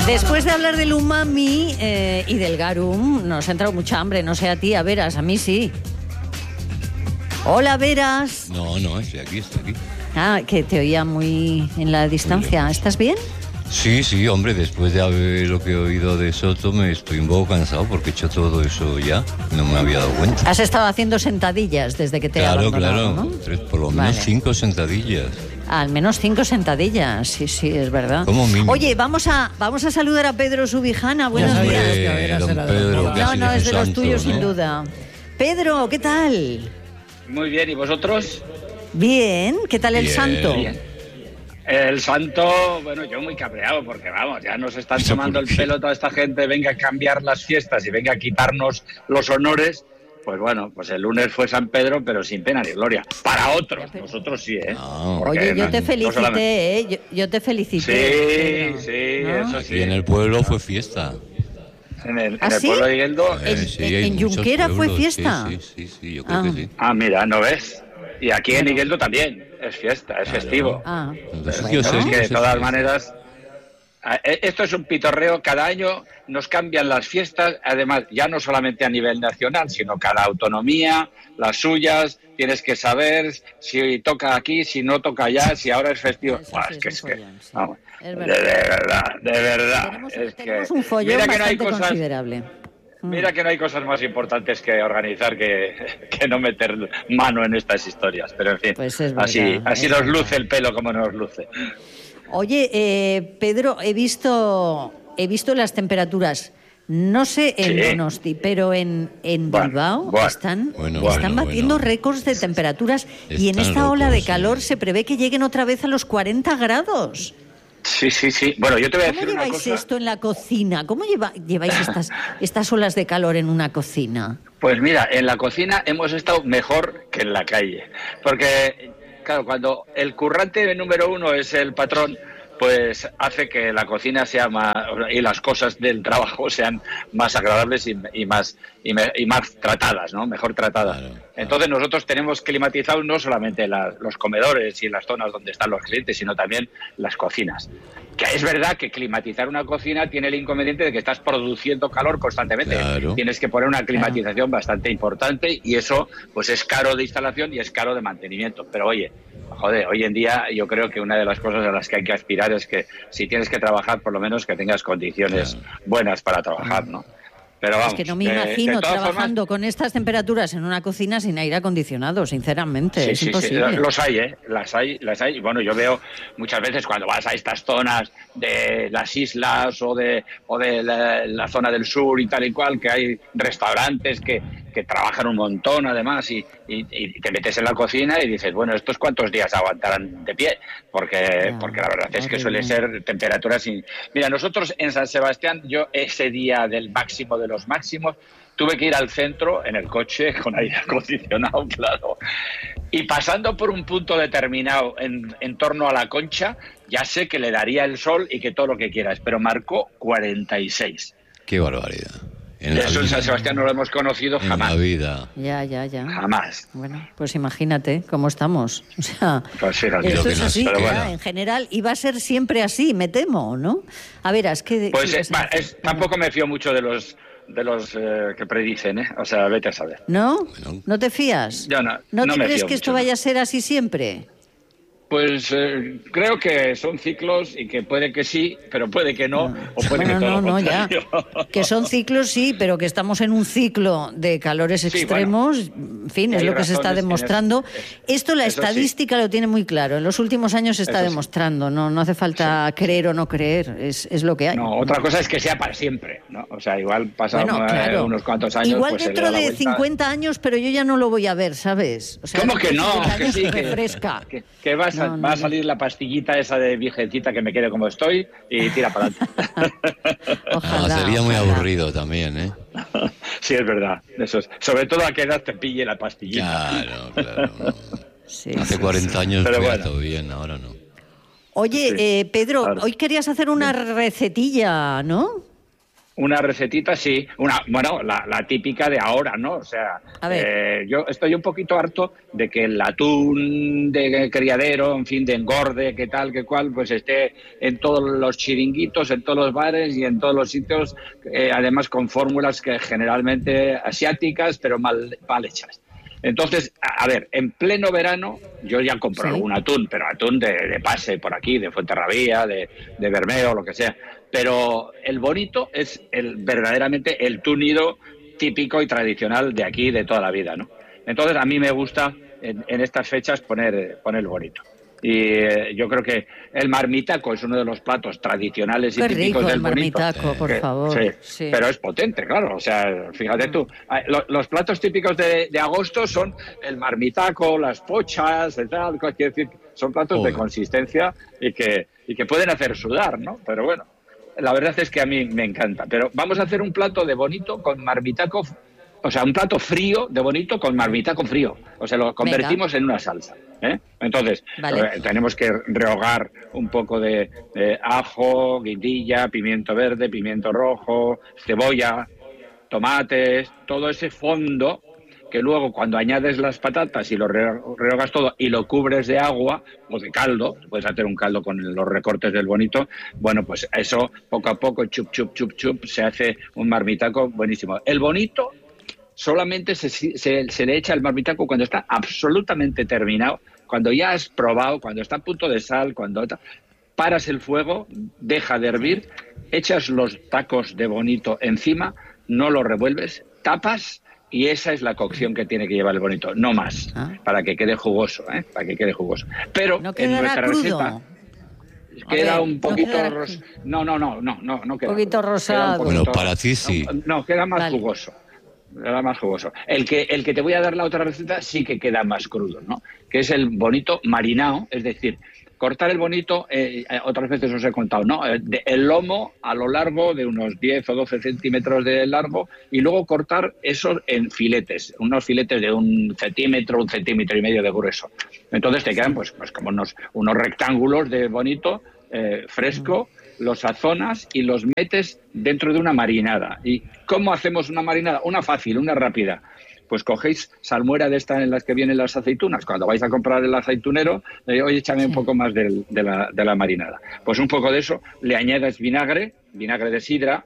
Después de hablar del umami y del garum, nos ha entrado mucha hambre. No sé a ti, a Veras, a mí sí. Hola, Veras. No, estoy aquí. Ah, que te oía muy en la distancia. ¿Estás bien? Sí, hombre, después de haber lo que he oído de Soto me estoy un poco cansado porque he hecho todo eso ya, no me había dado cuenta. Has estado haciendo sentadillas desde que te he abandonado, Claro, ¿no? por lo menos 5 sentadillas. Al menos 5 sentadillas, sí, es verdad. Como mínimo. Oye, vamos a saludar a Pedro Subijana. Buenos días. Don Pedro, No, es de los santo, tuyos, ¿no? sin duda. Pedro, ¿qué tal? Muy bien, ¿y vosotros? Bien, ¿qué tal el Bien. santo? Bien. El santo, bueno, yo muy cabreado porque vamos, ya nos están tomando el pelo toda esta gente, venga a cambiar las fiestas y venga a quitarnos los honores. Pues bueno, pues el lunes fue San Pedro, pero sin pena ni gloria. Para otros, nosotros sí, ¿eh? No. Porque Oye, yo te no felicité, solamente- ¿eh? Yo te felicité. Sí, Pedro, ¿no? eso sí. Y en el pueblo fue fiesta. En el ¿Ah, sí? pueblo de Igueldo. Hay en muchos Junquera fue pueblos. fiesta. Sí, yo creo que sí. Ah, mira, ¿no ves? Y aquí en Igueldo también es fiesta, es Claro. festivo. Ah, Entonces, bueno. yo sé Es que que de eso todas sí. maneras, esto es un pitorreo. Cada año nos cambian las fiestas, además, ya no solamente a nivel nacional, sino cada autonomía, las suyas, tienes que saber si toca aquí, si no toca allá, si ahora es festivo. Eso Buah, sí es que, es un follón, sí. vamos, Es de verdad. verdad. Tenemos un follón mira que no hay bastante cosas, considerable. mira que no hay cosas más importantes que organizar que no meter mano en estas historias. Pero en fin, Pues es verdad, así es nos verdad. luce el pelo como nos luce. Oye, Pedro, he visto las temperaturas. No sé en Sí. Donosti, pero en Bueno, Bilbao bueno, están bueno, batiendo bueno. récords de temperaturas y en Están esta ola de locos, calor sí. se prevé que lleguen otra vez a los 40 grados. Sí. Bueno, yo te voy a ¿Cómo decir una lleváis cosa. esto en la cocina? ¿Cómo lleváis estas olas de calor en una cocina? Pues mira, en la cocina hemos estado mejor que en la calle. Porque, claro, cuando el currante número uno es el patrón, pues hace que la cocina sea más, y las cosas del trabajo sean más agradables y más tratadas, ¿no? Mejor tratadas. Claro. Entonces nosotros tenemos climatizados no solamente los comedores y las zonas donde están los clientes, sino también las cocinas. Que es verdad que climatizar una cocina tiene el inconveniente de que estás produciendo calor constantemente. Claro. Tienes que poner una climatización bastante importante y eso pues es caro de instalación y es caro de mantenimiento. Pero oye, joder, hoy en día yo creo que una de las cosas a las que hay que aspirar es que si tienes que trabajar, por lo menos que tengas condiciones buenas para trabajar, ¿no? Pero vamos, Es que no me de imagino todas trabajando con estas temperaturas en una cocina sin aire acondicionado, sinceramente. Es imposible. Los hay, ¿eh? Las hay. Y bueno, yo veo muchas veces cuando vas a estas zonas de las islas o de la zona del sur y tal y cual, que hay restaurantes que trabajan un montón además y te metes en la cocina y dices, bueno, ¿estos cuántos días aguantarán de pie? Porque la verdad es que suele ser temperaturas... Mira, nosotros en San Sebastián, yo ese día del máximo de los máximos, tuve que ir al centro en el coche con aire acondicionado, claro. Y pasando por un punto determinado en torno a la Concha, ya sé que le daría el sol y que todo lo que quieras, pero marcó 46. Qué barbaridad. Eso en San Sebastián no lo hemos conocido jamás. En la vida. Ya. Jamás. Bueno, pues imagínate cómo estamos. O sea, Pues fíjate. esto que es no así, sé, pero ya, bueno. en general, y va a ser siempre así, me temo, ¿no? A ver, es que... Pues tampoco me fío mucho de los que predicen, ¿eh? O sea, vete a saber. ¿No? Bueno. ¿No te fías? Yo no te me crees fío que esto mucho, vaya no. a ser así siempre? Pues creo que son ciclos y que puede que sí, pero puede que no, o puede que todo lo ya. contrario. Que son ciclos, sí, pero que estamos en un ciclo de calores Sí, extremos, en fin, es hay lo que se está razones en demostrando. Esto la eso sí. estadística lo tiene muy claro. En los últimos años se está Eso sí. demostrando, no hace falta creer o no creer, es lo que hay. No, otra cosa es que sea para siempre, ¿no? O sea, igual pasan Bueno, claro. unos cuantos años. Igual pues se le dentro da la de vuelta. 50 años, pero yo ya no lo voy a ver, ¿sabes? O sea, ¿Cómo que no? 50 Que años sí, refresca. que va No. a salir la pastillita esa de viejecita que me quede como estoy y tira para adelante. Ojalá, Sería muy ojalá. aburrido también, ¿eh? Sí, es verdad. Eso es. Sobre todo a qué edad te pille la pastillita. Claro. Sí, Hace sí, 40 sí. años Pero fue bueno. todo bien, ahora no. Oye, Sí, Pedro, claro. hoy querías hacer una recetilla, ¿no? Una recetita, sí. La típica de ahora, ¿no? O sea, yo estoy un poquito harto de que el atún de criadero, en fin, de engorde, que tal, que cual, pues esté en todos los chiringuitos, en todos los bares y en todos los sitios, además con fórmulas que generalmente asiáticas, pero mal hechas. Entonces, a ver, en pleno verano yo ya compro algún atún, pero atún de pase por aquí, de Fuenterrabía, de Bermeo, lo que sea. Pero el bonito es verdaderamente el túnido típico y tradicional de aquí, de toda la vida, ¿no? Entonces, a mí me gusta en estas fechas poner el bonito. Y yo creo que el marmitaco es uno de los platos tradicionales y típicos del bonito. Qué rico el marmitaco, por favor. Sí, pero es potente, claro. O sea, fíjate tú, los platos típicos de agosto son el marmitaco, las pochas, y tal. Quiero decir, son platos de consistencia y que pueden hacer sudar, ¿no? Pero bueno, la verdad es que a mí me encanta. Pero vamos a hacer un plato de bonito con marmitaco. O sea, un plato frío de bonito con marmitaco frío. O sea, lo convertimos en una salsa. Entonces, tenemos que rehogar un poco de ajo, guindilla, pimiento verde, pimiento rojo, cebolla, tomates, todo ese fondo que luego cuando añades las patatas y lo rehogas todo y lo cubres de agua o de caldo, puedes hacer un caldo con los recortes del bonito, bueno, pues eso poco a poco, chup, chup, chup, chup, se hace un marmitaco buenísimo. El bonito solamente se le echa el marmitaco cuando está absolutamente terminado, cuando ya has probado, cuando está a punto de sal, cuando paras el fuego, deja de hervir, echas los tacos de bonito encima, no lo revuelves, tapas y esa es la cocción que tiene que llevar el bonito, no más, para que quede jugoso, para que quede jugoso. Pero no en nuestra receta queda un poquito no queda. Un poquito rosado. Bueno, para ti sí. No, queda más jugoso. Era más jugoso. El que te voy a dar la otra receta sí que queda más crudo, ¿no? Que es el bonito marinado, es decir, cortar el bonito, otras veces os he contado, ¿no? El lomo a lo largo de unos 10 o 12 centímetros de largo y luego cortar eso en filetes, unos filetes de 1 centímetro, 1,5 centímetros de grueso. Entonces te quedan pues como unos rectángulos de bonito, fresco, los sazonas y los metes dentro de una marinada. ¿Y cómo hacemos una marinada? Una fácil, una rápida. Pues cogéis salmuera de esta en las que vienen las aceitunas. Cuando vais a comprar el aceitunero, oye, échame un poco más de la marinada. Pues un poco de eso, le añades vinagre de sidra,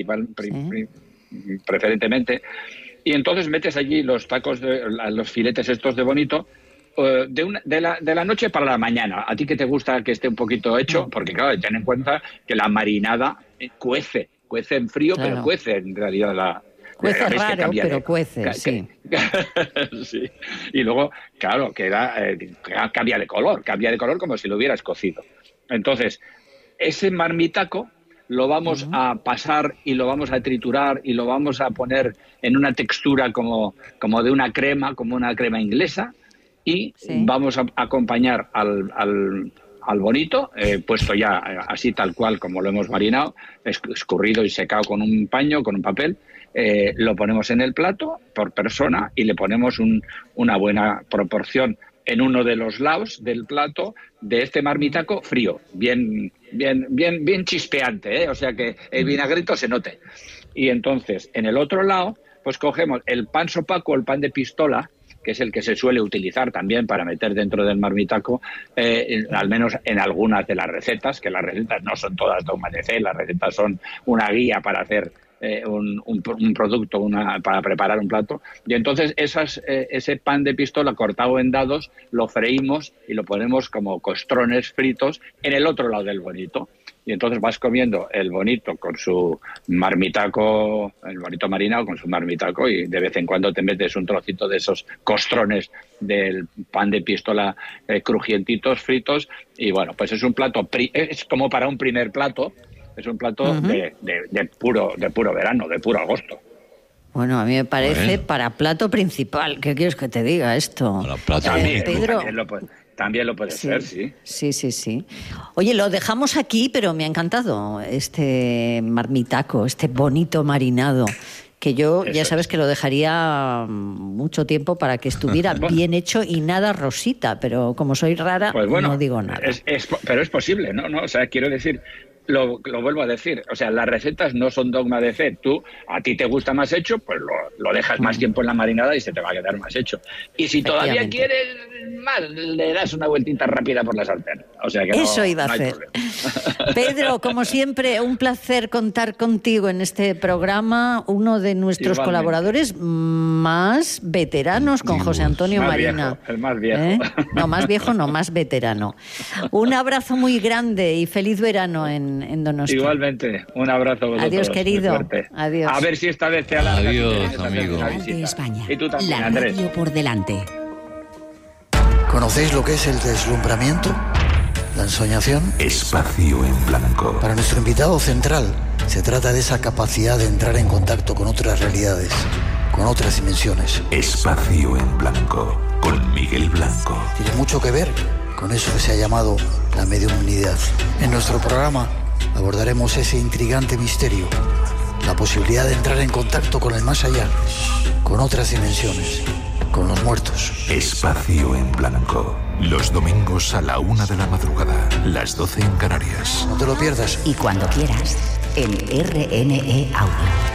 preferentemente, y entonces metes allí los tacos, los filetes estos de bonito, de la noche para la mañana. ¿A ti que te gusta que esté un poquito hecho? Porque claro, ten en cuenta que la marinada cuece en frío, claro. Pero cuece en realidad cuece raro, pero cuece, sí. Sí. Y luego, claro, cambia de color como si lo hubieras cocido. Entonces, ese marmitaco lo vamos a pasar y lo vamos a triturar y lo vamos a poner en una textura como de una crema, como una crema inglesa. Y vamos a acompañar al bonito, puesto ya así tal cual como lo hemos marinado, escurrido y secado con un paño, con un papel, lo ponemos en el plato por persona y le ponemos una buena proporción en uno de los lados del plato de este marmitaco frío, bien chispeante, o sea que el vinagrito se note. Y entonces en el otro lado pues cogemos el pan sopaco, el pan de pistola, que es el que se suele utilizar también para meter dentro del marmitaco, al menos en algunas de las recetas, que las recetas no son todas de humanidad, las recetas son una guía para hacer un producto, para preparar un plato. Y entonces ese pan de pistola cortado en dados lo freímos y lo ponemos como costrones fritos en el otro lado del bonito. Y entonces vas comiendo el bonito con su marmitaco, el bonito marinado con su marmitaco, y de vez en cuando te metes un trocito de esos costrones del pan de pistola crujientitos, fritos. Y bueno, pues es un plato, es como para un primer plato, es un plato de puro verano, de puro agosto. Bueno, a mí me parece para plato principal. ¿Qué quieres que te diga esto? Para plato Pedro. También lo puede ser, sí. Sí. Oye, lo dejamos aquí, pero me ha encantado este marmitaco, este bonito marinado, que yo ya sabes que lo dejaría mucho tiempo para que estuviera bien hecho y nada rosita, pero como soy rara, pues bueno, no digo nada. Pero es posible, ¿no? O sea, quiero decir, lo vuelvo a decir, o sea, las recetas no son dogma de fe. A ti te gusta más hecho, pues lo dejas más tiempo en la marinada y se te va a quedar más hecho. Y si todavía quieres más, le das una vueltita rápida por la sartén. O sea que eso iba a hacer. Pedro, como siempre, un placer contar contigo en este programa, uno de nuestros colaboradores más veteranos con José Antonio Marina. Viejo, el más viejo. No, más viejo no, más veterano. Un abrazo muy grande y feliz verano en Donostia. Igualmente, un abrazo a vosotros. Adiós, querido. Adiós. A ver si esta vez te alargas. Adiós, amigo. De España. Y tú también, la Andrés. radio por delante. ¿Conocéis lo que es el deslumbramiento? ¿La ensoñación? Espacio en blanco. Para nuestro invitado central, se trata de esa capacidad de entrar en contacto con otras realidades, con otras dimensiones. Espacio en blanco, con Miguel Blanco. Tiene mucho que ver con eso que se ha llamado la mediumnidad. En nuestro programa abordaremos ese intrigante misterio, la posibilidad de entrar en contacto con el más allá, con otras dimensiones, con los muertos. Espacio en blanco. Los domingos a la 1 de la madrugada, las 12 en Canarias. No te lo pierdas. Y cuando quieras, en RNE Audio.